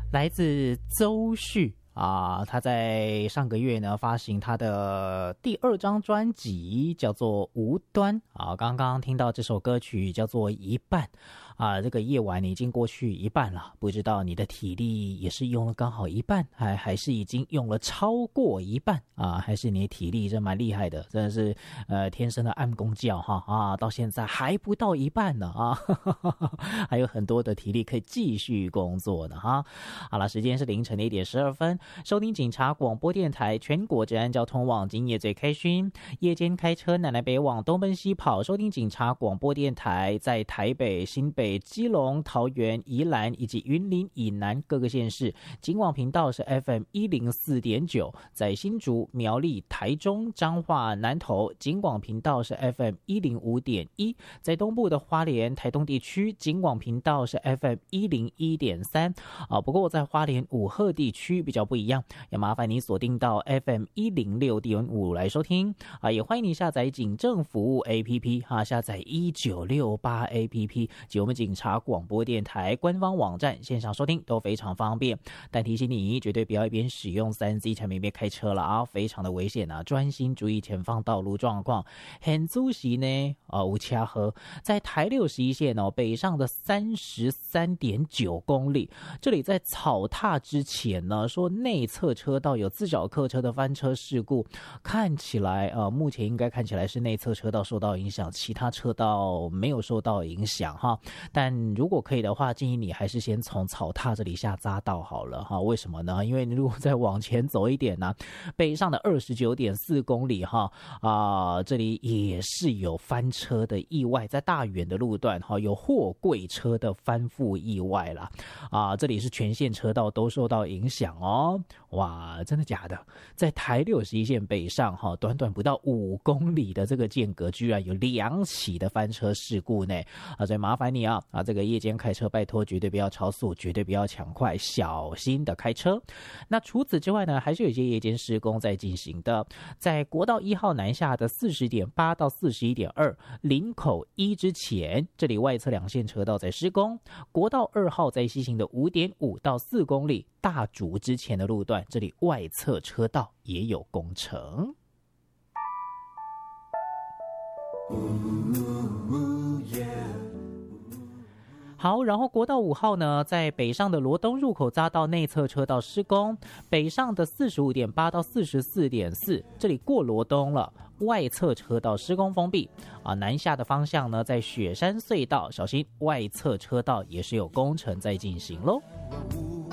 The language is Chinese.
来自邹旭他在上个月呢发行他的第2张专辑，叫做《无端》刚刚听到这首歌曲叫做《一半》这个夜晚已经过去一半了，不知道你的体力也是用了刚好一半，还是已经用了超过一半还是你的体力真蛮厉害的，真的是天生的暗公教到现在还不到一半呢还有很多的体力可以继续工作呢好了，时间是凌晨的1点12分，收听警察广播电台全国治安交通网，今夜最开心，夜间开车南来北往东奔西跑，收听警察广播电台，在台北、新北、基隆、桃园、宜兰以及云林以南各个县市，警广频道是 FM104.9， 在新竹、苗栗、台中、彰化、南投，警广频道是 FM105.1， 在东部的花莲、台东地区，警广频道是 FM101.3不过在花莲武鹤地区比较不一样，也麻烦你锁定到 FM106.5 来收听也欢迎你下载警政服务 APP 下载1968 APP 及我们警察广播电台官方网站，线上收听都非常方便。但提醒你绝对不要一边使用 3C 产品一边开车了非常的危险专心注意前方道路状况。很主席呢有车祸在台61线北上的 33.9 公里，这里在草踏之前呢说内侧车道有自小客车的翻车事故，看起来目前应该看起来是内侧车道受到影响，其他车道没有受到影响但如果可以的话，建议你还是先从草踏这里下匝道好了为什么呢？因为你如果再往前走一点北上的 29.4 公里这里也是有翻车的意外，在大远的路段有货柜车的翻覆意外啦这里是全线车道都受到影响哇，真的假的？在台61线北上短短不到5公里的这个间隔，居然有2起的翻车事故呢所以麻烦你这个夜间开车拜托绝对不要超速，绝对不要抢快，小心的开车。那除此之外呢，还是有一些夜间施工在进行的，在国道1号南下的 40.8 到 41.2 林口1之前，这里外侧2线车道在施工。国道2号在西行的 5.5 到4公里大竹之前的路段，这里外侧车道也有工程。好，然后国道5号呢，在北上的罗东入口匝道内侧车道施工，北上的 45.8 到 44.4 这里过罗东了，外侧车道施工封闭南下的方向呢，在雪山隧道小心外侧车道也是有工程在进行咯。